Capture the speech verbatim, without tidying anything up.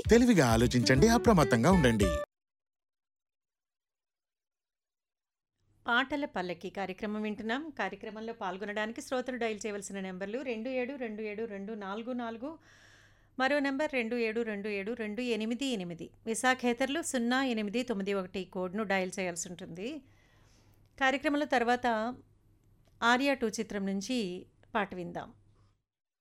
తెలివిగా ఆలోచించండి, అప్రమత్తంగా ఉండండి. పాటల పల్లకి కార్యక్రమం వింటున్నాం. కార్యక్రమంలో పాల్గొనడానికి శ్రోతలు డయల్ చేయవలసిన నెంబర్లు రెండు ఏడు రెండు ఏడు రెండు నాలుగు నాలుగు, మరో నెంబర్ రెండు ఏడు రెండు ఏడు రెండు ఎనిమిది ఎనిమిది. విశాఖేతరులు సున్నా ఎనిమిది తొమ్మిది ఒకటి కోడ్ను డయల్ చేయాల్సి ఉంటుంది. కార్యక్రమంలో తర్వాత ఆర్యా టూ చిత్రం నుంచి పాట విందాం.